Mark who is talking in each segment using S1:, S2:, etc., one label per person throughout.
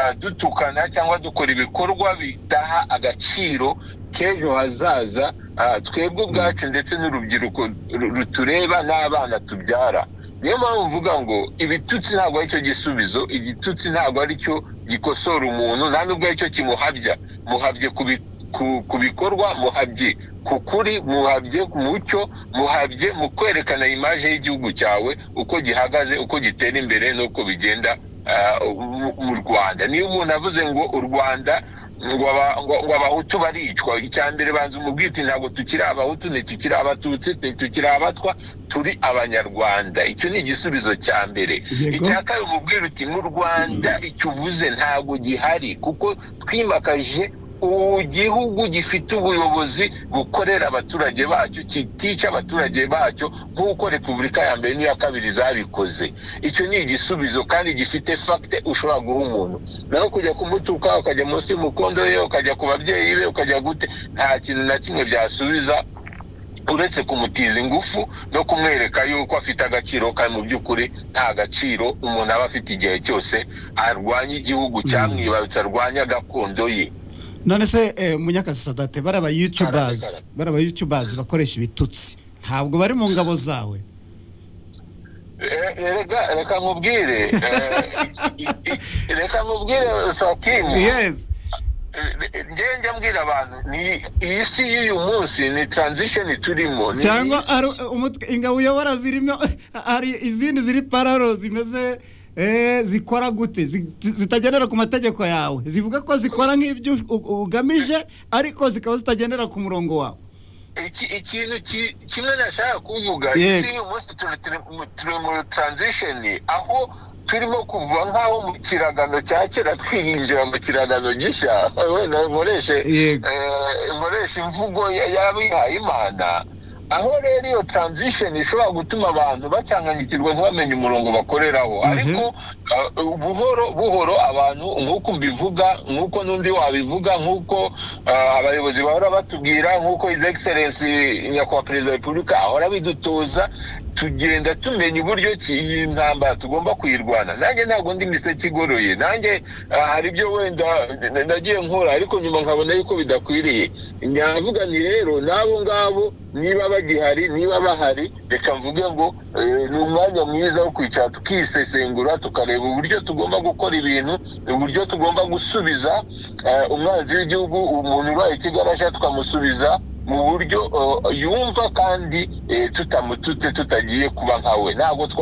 S1: dutukana cyangwa dukora ibikorwa bidaha agaciro k'ejo hazaza twebwe ubwacu ndetse n'urubyiruko rutureba n'abana tubyara. Niyo mpamvu mvuga ngo ibitutsi ntabwo ari cyo gisubizo, igitutsi ntabwo ari cyo gikosora umuntu, nta nubwo ari cyo kimuhabya. Muhabye ku bikorwa, muhabye ku kuri, muhabye ku mucyo, muhabye mu kwerekana imaje y'igihugu cyawe uko gihagaze, uko gitera imbere n'uko bigenda mu Rwanda. Niyo umuntu avuze ngo u Rwanda ngo abahutu baricwa, icyambere banza umubwiti ntabwo tukiri abahutu, ntitukiri abatutsi, ntitukiri abatwa, turi abanyarwanda. Icyo ni igisubizo cya mbere. Icya kabiri umubwira uti mu Rwanda icyo uvuze ntabwo gihari, kuko twimakaje igihugu gifite ubuyobozi bukorera abaturage bacyo, kitica abaturage bacyo nk'uko Repubulika ya mbere n'iya kabiri zabikoze. Icyo ni igisubizo kandi gifite fagite ushobora guha umuntu. Naho kujya kumutuka, ukajya munsi y'umukondo ye, ukajya ku babyeyi be, ukajya gute, nta kintu na kimwe byasubiza uretse kumutiza ingufu no kumwereka yuko afite agaciro, kandi mu by'ukuri nta gaciro umuntu aba afite igihe cyose arwanya igihugu cyamwibarutse, arwanya gakondo ye.
S2: None se Munyakazi Sadate, baraba YouTubers bakoresha ibitutsi ntabwo bari mu ngabo zawe?
S1: Reka nkubwire Sakimu.
S2: Yes.
S1: Njye mbwira abantu ni iyi si y'uyu munsi ni transition turimo,
S2: cyangwa ingabo uyobora zirimo hari izindi ziri parallel zimeze zikora gute, zitagendera ku mategeko yawe, zivuga ko zikora nk'ibyo ugamije ariko zikaba zitagendera ku murongo wawe?
S1: Ikintu kimwe nashaka kuvuga, uyu munsi turi mu transition, aho turimo kuva nk'aho mu kiragano cya kera twinjira mu kiragano gishya. Wenda nkoreshe imvugo y'abihaye Imana, aho rero iyo transition ishobora gutuma abantu bacanganyikirwa ntibamenye umurongo bakoreraho. Ariko buhoro abantu, nk'uko mbivuga, nk'uko n'undi wabivuga, nk'uko abayobozi bahora batubwira, nk'uko His Excellency Nyakubahwa Perezida wa Repubulika ahora bidutoza, tugenda tumenya uburyo ki iyi ntambara tugomba kuyirwana. Nanjye ntabwo ndi miseke igoroye, nanjye hari ibyo wenda nagiye nkora ariko nyuma nkabona yuko bidakwiriye. Nyavuga ni rero n'abo ngabo niba bagihari, niba bahari, reka mvuge ngo ni umwanya mwiza wo kwicara tukisesengura, tukareba uburyo tugomba gukora ibintu, uburyo tugomba gusubiza umwanzi w'igihugu, umuntu ubaye ikigarasha tukamusubiza mu buryo yumva kandi tutamututse, tutagiye kuba nkawe.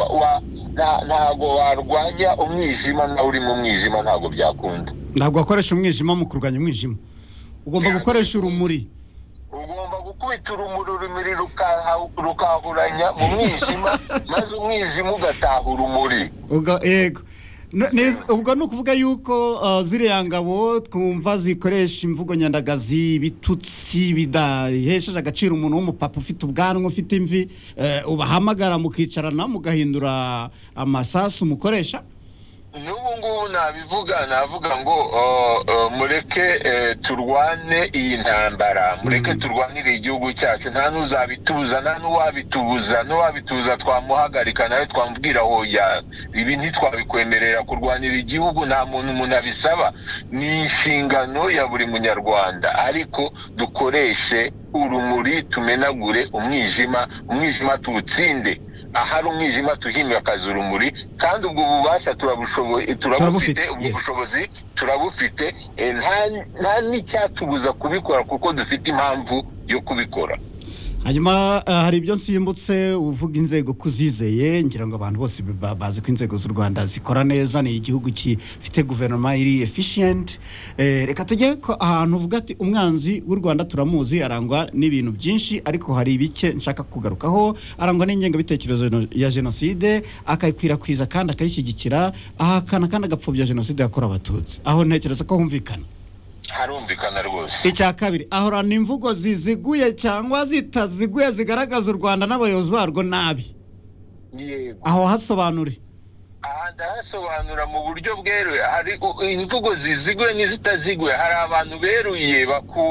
S1: Ntabwo warwanya umwijima nawe uri mu mwijima, ntabwo byakunda.
S2: Ntabwo wakoresha umwijima mu kurwanya umwijima, ugomba gukoresha urumuri.
S1: Ugomba gukubita urumuri rukahuranya mu mwijima, maze umwijima ugataha urumuri.
S2: Yego. Ubwo ni ukuvuga yuko ziriya ngabo twumva zikoresha imvugo nyandagazi, ibitutsi bidahesheje agaciro umuntu w'umupapa ufite ubwanwa, ufite imvi, ubahamagara mukicarana mugahindura amasasu mukoresha?
S1: N'ubu ngubu navuga ngo mureke turwane iyi ntambara, mureke turwanire igihugu cyacu. Nta n'uzabitubuza, nta n'uwabitubuza twamuhagarika, nawe twamubwira hoya ibi ntitwabikwemerera. Kurwanira igihugu nta umuntu abisaba, ni inshingano ya buri munyarwanda. Ariko dukoreshe urumuri, tumenagure umwijima tuwutsinde. Ahari umwijima tuhimakaza urumuri, kandi ubwo bubasha turabufite, ubwo bushobozi turabufite. Nta n'icyatubuza kubikora kuko dufite impamvu yo kubikora.
S2: Hanyuma hari ibyo nsimbutse uvuga inzego kuzizeye, ngira ngo abantu bose bazi ko inzego z'u Rwanda zikora neza, ni igihugu gifite guverinoma iri efficient. Reka tujye ko ahantu uvuga ati umwanzi w'u Rwanda turamuzi, arangwa n'ibintu byinshi, ariko hari bike nshaka kugarukaho. Arangwa n'ingengabitekerezo ya jenoside, akayikwirakwiza kandi akayishyigikira, ahakana kandi agapfobya jenoside yakorewe Abatutsi. Aho ntekereza ko humvikana.
S1: Harumvikana rwose.
S2: Icya kabiri, ahorana imvugo ziziguye cyangwa zitaziguye zigaragaza u Rwanda n'abayobozi barwo nabi.
S1: Yego.
S2: Aho hasobanure.
S1: Ndahasobanura mu buryo bweruye. Hari imvugo ziziguye n'izitaziguye. Hari abantu beruye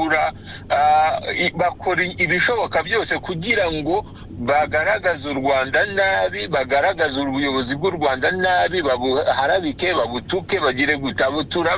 S1: bakora ibishoboka byose kugira ngo bagaragaza u Rwanda nabi, bagaragaza ubuyobozi bw'u Rwanda nabi, babuharabike, babutuke, bagire gutabutura.